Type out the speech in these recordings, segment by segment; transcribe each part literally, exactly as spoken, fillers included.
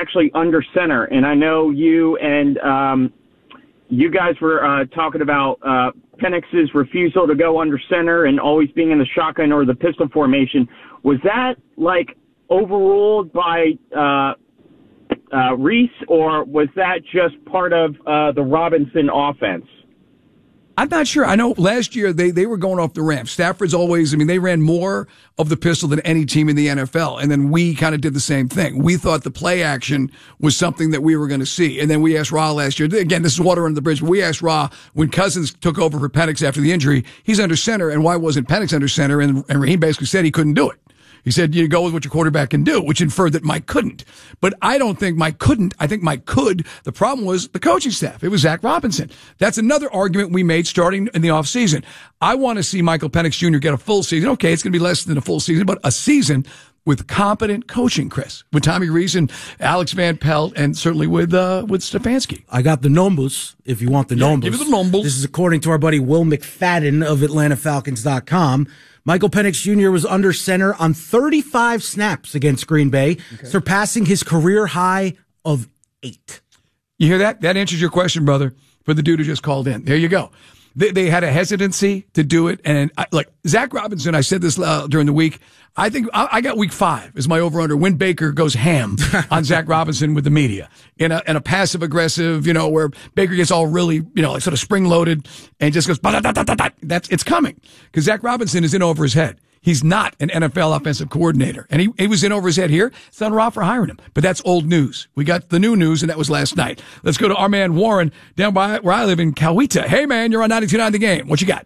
actually under center. And I know you and um, you guys were uh, talking about uh, Penix's refusal to go under center and always being in the shotgun or the pistol formation. Was that, like, overruled by uh, uh, Reese, or was that just part of uh, the Robinson offense? I'm not sure. I know last year they, they were going off the ramp. Stafford's always, I mean, they ran more of the pistol than any team in the N F L. And then we kind of did the same thing. We thought the play action was something that we were going to see. And then we asked Ra last year, again, this is water under the bridge, but we asked Ra when Cousins took over for Penix after the injury, he's under center. And why wasn't Penix under center? And, and Raheem basically said he couldn't do it. He said, you go with what your quarterback can do, which inferred that Mike couldn't. But I don't think Mike couldn't. I think Mike could. The problem was the coaching staff. It was Zach Robinson. That's another argument we made starting in the offseason. I want to see Michael Penix Junior get a full season. Okay, it's going to be less than a full season, but a season with competent coaching, Chris, with Tommy Rees and Alex Van Pelt, and certainly with uh, with Stefanski. I got the numbers, if you want the yeah, numbers. Give me the numbers. This is according to our buddy Will McFadden of Atlanta Falcons dot com. Michael Penix Junior was under center on thirty-five snaps against Green Bay, okay, surpassing his career high of eight. You hear that? That answers your question, brother, for the dude who just called in. There you go. They, they had a hesitancy to do it. And I, like Zach Robinson, I said this uh, during the week. I think I, I got week five as my over under when Baker goes ham on Zach Robinson with the media in a, in a passive aggressive, you know, where Baker gets all really, you know, like sort of spring loaded and just goes, that's, it's coming because Zach Robinson is in over his head. He's not an N F L offensive coordinator. And he, he was in over his head here. It's not Ra for hiring him. But that's old news. We got the new news, and that was last night. Let's go to our man Warren down by where I live in Coweta. Hey, man, you're on ninety-two point nine The Game. What you got?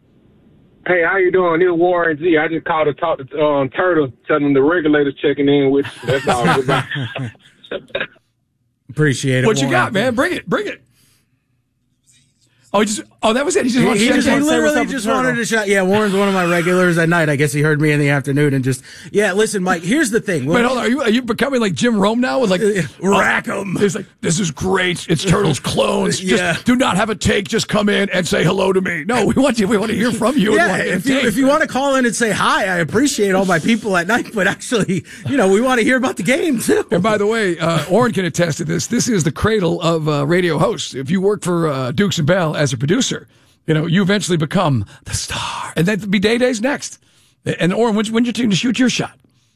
Hey, how you doing? This is Warren G. I just called to talk to um, Turtle, telling him the regulator's checking in with you. That's all. Goodbye. Appreciate it, What Warren. you got, man? Bring it. Bring it. Oh, he just, oh, that was it. He just wanted he, to just, check he in. literally just wanted to shout. Yeah, Warren's one of my regulars at night. I guess he heard me in the afternoon and just, yeah, listen, Mike, here's the thing. Wait, hold on. Are you, are you becoming like Jim Rome now with like, rack 'em? It's like, this is great. It's Turtles clones. Just Yeah. do not have a take. Just come in and say hello to me. No, we want you. We want to hear from you. Yeah, if you, if you want to call in and say hi, I appreciate all my people at night, but actually, you know, we want to hear about the game too. And by the way, uh, Orrin can attest to this. This is the cradle of uh, radio hosts. If you work for uh, Dukes and Bell as a producer, you know, you eventually become the star. And that'd be Day Days next. And Orrin, when's, when's your team to shoot your shot?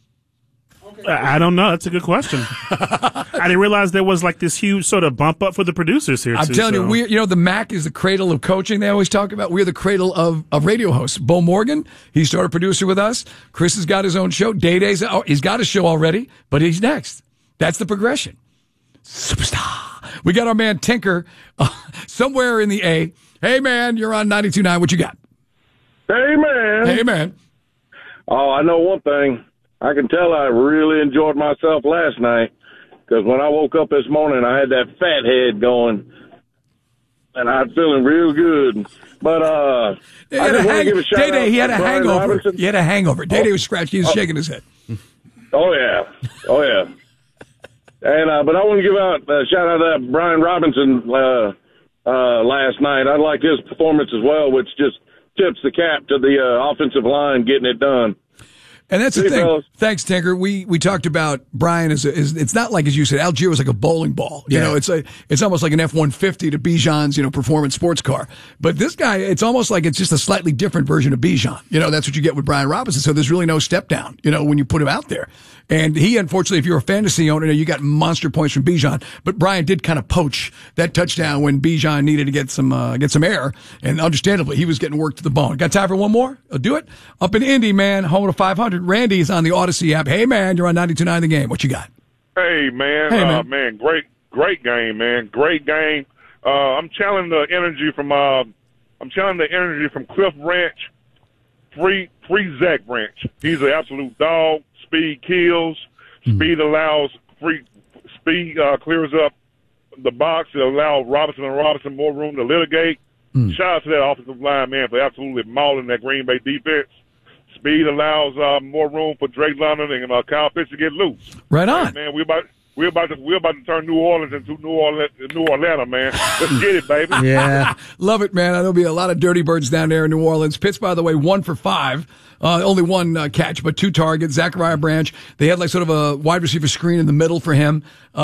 I don't know. That's a good question. I didn't realize there was like this huge sort of bump up for the producers here. I'm too, telling so. you, we you know, the M A C is the cradle of coaching they always talk about. We're the cradle of, of radio hosts. Bo Morgan, he started producer with us. Chris has got his own show. Day Days, oh, he's got a show already, but he's next. That's the progression. Superstar. We got our man Tinker uh, somewhere in the A. Hey, man, you're on ninety-two point nine. What you got? Hey, man. Hey, man. Oh, I know one thing. I can tell I really enjoyed myself last night because when I woke up this morning, I had that fat head going, and I was feeling real good. But uh, He I had a just want to hang- give a shout out Day-Day, he had to a Brian hangover. Robinson. He had a hangover. Day Day was scratching. He was Oh. shaking his head. Oh, yeah. Oh, yeah. And uh, But I want to give out a shout out to that Brian Robinson uh, uh, last night. I like his performance as well, which just tips the cap to the uh, offensive line getting it done. And that's the Hey, thing. fellas. Thanks, Tinker. We we talked about Brian as, a, as it's not like as you said. Algier was like a bowling ball. You Yeah. know, it's a it's almost like an F one fifty to Bijan's you know performance sports car. But this guy, it's almost like it's just a slightly different version of Bijan. You know, that's what you get with Brian Robinson. So there's really no step down. You know, when you put him out there. And he, unfortunately, if you're a fantasy owner, you got monster points from Bijan. But Brian did kind of poach that touchdown when Bijan needed to get some uh, get some air, and understandably, he was getting worked to the bone. Got time for one more? I'll do it. Up in Indy, man, home of five hundred. Randy is on the Odyssey app. Hey, man, you're on ninety-two point nine The Game. What you got? Hey, man. Hey, uh, man. man, great, great game, man. Great game. Uh, I'm channeling the energy from, uh, I'm channeling the energy from Cliff Branch, free, free Zach Branch. He's an absolute dog. Speed kills. Speed allows free, speed, uh, clears up the box. It allows Robinson and Robinson more room to litigate. Mm. Shout out to that offensive line, man, for absolutely mauling that Green Bay defense. Speed allows uh, more room for Drake London and uh, Kyle Pitts to get loose. Right on. Man, we're about we're about to we're about to turn New Orleans into New Orleans, New Orleans, man. Let's get it, baby. Yeah. Love it, man. There'll be a lot of dirty birds down there in New Orleans. Pitts, by the way, one for five. Uh, only one uh, catch, but two targets. Zachariah Branch, they had like sort of a wide receiver screen in the middle for him. Uh,